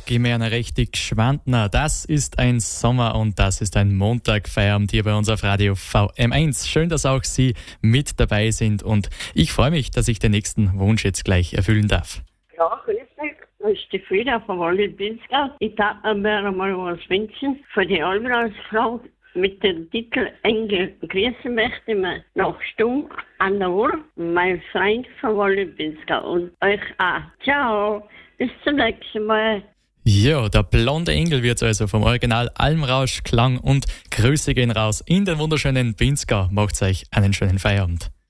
gib mir einen richtig Schwandner. Das ist ein Sommer und das ist ein Montagfeierabend hier bei uns auf Radio VM1. Schön, dass auch Sie mit dabei sind und ich freue mich, dass ich den nächsten Wunsch jetzt gleich erfüllen darf. Ja, grüß dich. Das ist die Frieda von Wallis-Pinzgau. Ich darf mir einmal was wünschen für die Almrausfrau mit dem Titel Engel. Grüßen möchte man nach Stumm an der Uhr, mein Freund von Wallis-Pinzgau und euch auch. Ciao, bis zum nächsten Mal. Ja, der blonde Engel wird also vom Original Almrausch Klang und Grüße gehen raus in den wunderschönen Pinzgau. Macht's euch einen schönen Feierabend.